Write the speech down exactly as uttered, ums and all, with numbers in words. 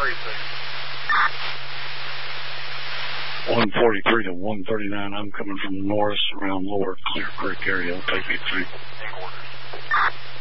one forty-three to one thirty-nine. I'm coming from Norris around Lower Clear Creek area. Take me through.